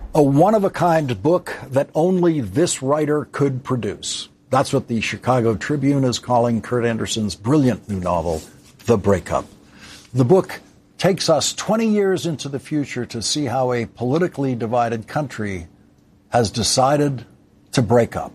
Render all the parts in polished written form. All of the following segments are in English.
A one-of-a-kind book that only this writer could produce. That's what the Chicago Tribune is calling Kurt Andersen's brilliant new novel, The Breakup. The book takes us 20 years into the future to see how a politically divided country has decided to break up.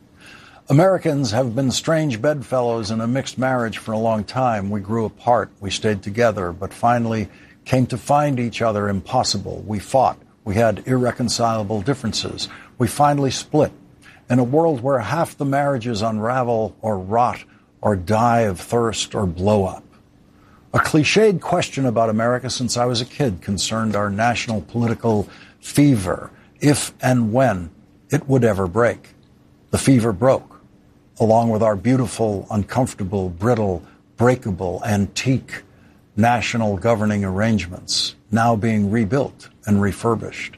Americans have been strange bedfellows in a mixed marriage for a long time. We grew apart, we stayed together, but finally came to find each other impossible. We fought. We had irreconcilable differences. We finally split. In a world where half the marriages unravel or rot or die of thirst or blow up. A cliched question about America since I was a kid concerned our national political fever, if and when it would ever break. The fever broke, along with our beautiful, uncomfortable, brittle, breakable, antique national governing arrangements, now being rebuilt and refurbished.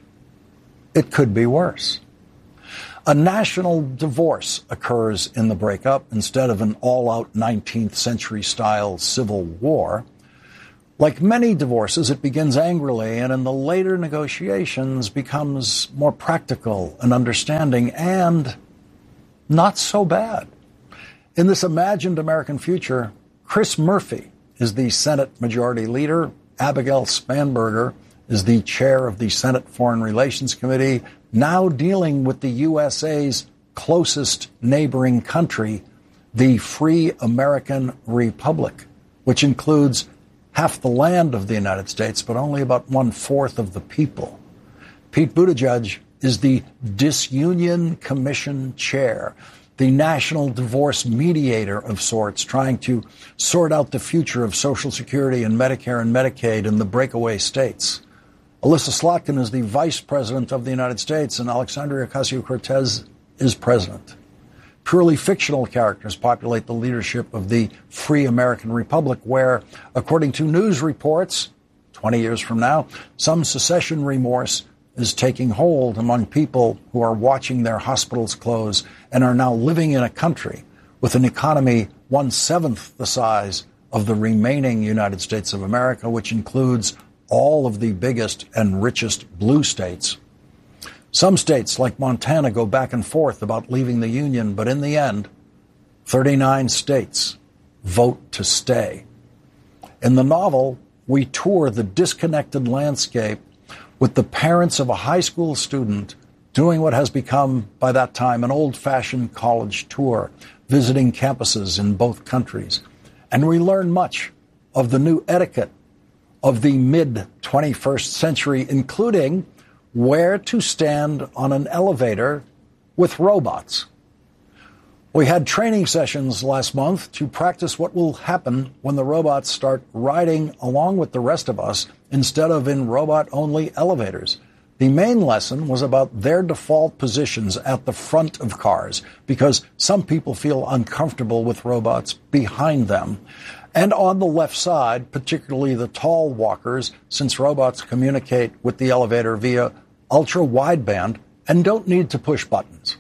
It could be worse. A national divorce occurs in the breakup instead of an all-out 19th century style civil war. Like many divorces, it begins angrily and in the later negotiations becomes more practical and understanding and not so bad. In this imagined American future, Chris Murphy is the Senate Majority Leader. Abigail Spanberger is the chair of the Senate Foreign Relations Committee, now dealing with the USA's closest neighboring country, the Free American Republic, which includes half the land of the United States, but only about 1/4 of the people. Pete Buttigieg is the Disunion Commission chair, the national divorce mediator of sorts, trying to sort out the future of Social Security and Medicare and Medicaid in the breakaway states. Alyssa Slotkin is the vice president of the United States, and Alexandria Ocasio-Cortez is president. Purely fictional characters populate the leadership of the Free American Republic, where, according to news reports, 20 years from now, some secession remorse is taking hold among people who are watching their hospitals close and are now living in a country with an economy 1/7 the size of the remaining United States of America, which includes all of the biggest and richest blue states. Some states, like Montana, go back and forth about leaving the Union, but in the end, 39 states vote to stay. In the novel, we tour the disconnected landscape with the parents of a high school student doing what has become, by that time, an old-fashioned college tour, visiting campuses in both countries. And we learn much of the new etiquette of the mid-21st century, including where to stand on an elevator with robots. We had training sessions last month to practice what will happen when the robots start riding along with the rest of us instead of in robot-only elevators. The main lesson was about their default positions at the front of cars because some people feel uncomfortable with robots behind them. And on the left side, particularly the tall walkers, since robots communicate with the elevator via ultra-wideband and don't need to push buttons.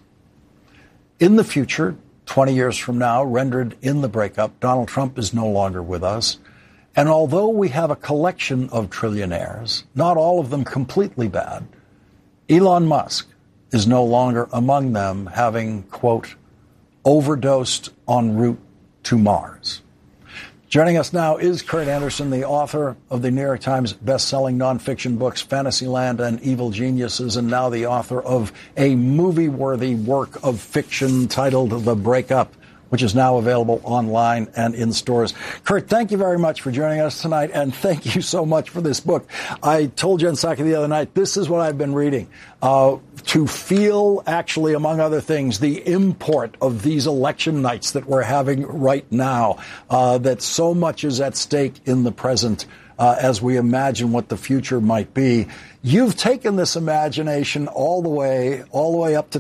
In the future, 20 years from now, rendered in the breakup, Donald Trump is no longer with us. And although we have a collection of trillionaires, not all of them completely bad, Elon Musk is no longer among them, having, quote, overdosed en route to Mars. Joining us now is Kurt Andersen, the author of the New York Times best-selling nonfiction books Fantasyland and Evil Geniuses, and now the author of a movie-worthy work of fiction titled The Breakup, which is now available online and in stores. Kurt, thank you very much for joining us tonight, and thank you so much for this book. I told Jen Psaki the other night, this is what I've been reading. To feel, actually, among other things, the import of these election nights that we're having right now, that so much is at stake in the present as we imagine what the future might be. You've taken this imagination all the way up to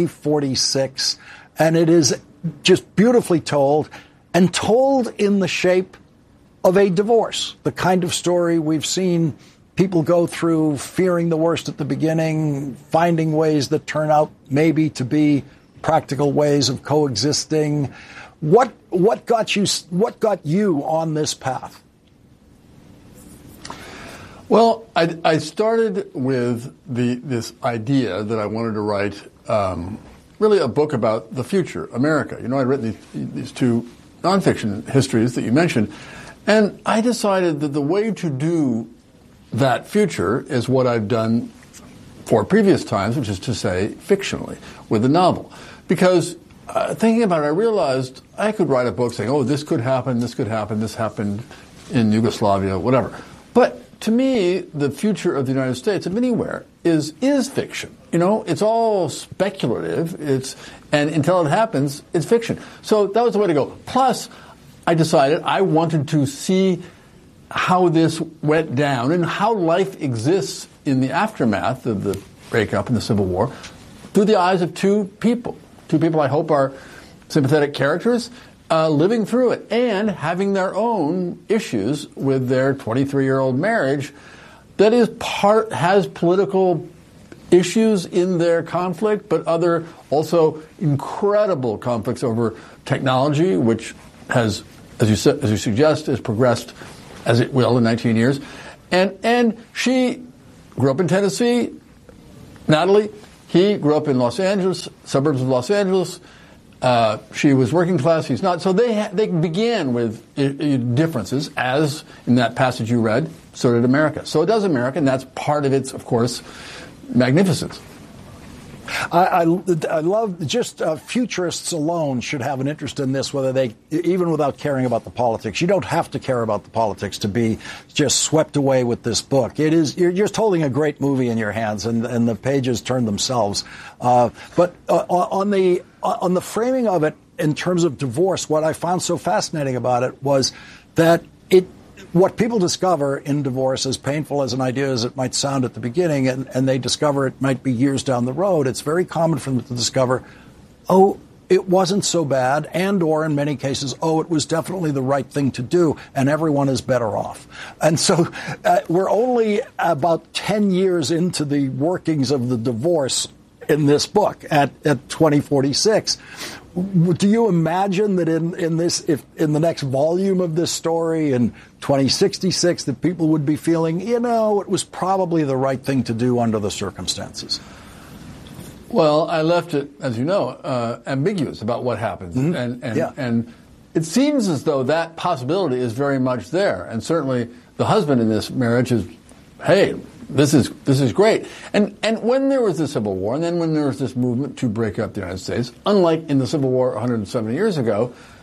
2046, and it is just beautifully told, and told in the shape of a divorce, the kind of story we've seen people go through, fearing the worst at the beginning, finding ways that turn out maybe to be practical ways of coexisting. What got you on this path? Well, I started with this idea that I wanted to write really a book about the future, America. You know, I'd written these two nonfiction histories that you mentioned, and I decided that the way to do that future is what I've done for previous times, which is to say fictionally, with a novel. Because thinking about it, I realized I could write a book saying, oh, this could happen, this happened in Yugoslavia, whatever. But to me, the future of the United States, of anywhere, is fiction. You know, it's all speculative. And until it happens, it's fiction. So that was the way to go. Plus, I decided I wanted to see how this went down and how life exists in the aftermath of the breakup and the Civil War through the eyes of two people. Two people I hope are sympathetic characters living through it and having their own issues with their 23-year-old marriage that has political issues in their conflict, but other also incredible conflicts over technology, which has, as you suggest, has progressed as it will in 19 years. And she grew up in Tennessee, Natalie. He grew up in Los Angeles, suburbs of Los Angeles. She was working class, he's not. So they began with differences, as in that passage you read, so did America. So does America, and that's part of its, of course, magnificence. I love just futurists alone should have an interest in this, whether they, even without caring about the politics. You don't have to care about the politics to be just swept away with this book. It is, you're just holding a great movie in your hands, and the pages turn themselves. But on the framing of it in terms of divorce, what I found so fascinating about it was that what people discover in divorce, as painful as an idea as it might sound at the beginning, and they discover it might be years down the road, it's very common for them to discover, oh, it wasn't so bad, and or in many cases, oh, it was definitely the right thing to do, and everyone is better off. And so we're only about 10 years into the workings of the divorce in this book at 2046. Do you imagine that in the next volume of this story in 2066 that people would be feeling, it was probably the right thing to do under the circumstances? Well, I left it, as you know, ambiguous about what happens. Mm-hmm. And it seems as though that possibility is very much there. And certainly the husband in this marriage is, hey, this is great. And when there was the Civil War, and then when there was this movement to break up the United States, unlike in the Civil War 170 years ago,